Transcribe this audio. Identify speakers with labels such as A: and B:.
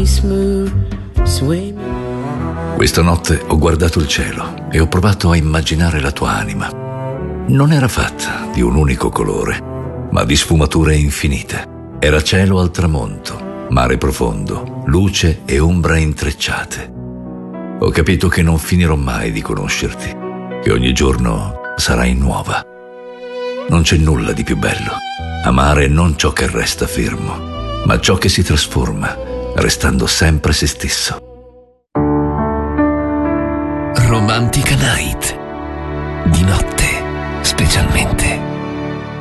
A: smooth, sway me.
B: Questa notte ho guardato il cielo e ho provato a immaginare la tua anima. Non era fatta di un unico colore, ma di sfumature infinite. Era cielo al tramonto, mare profondo, luce e ombra intrecciate. Ho capito che non finirò mai di conoscerti, che ogni giorno sarai nuova. Non c'è nulla di più bello. Amare non ciò che resta fermo, ma ciò che si trasforma, restando sempre se stesso.
C: Romantica Night di notte.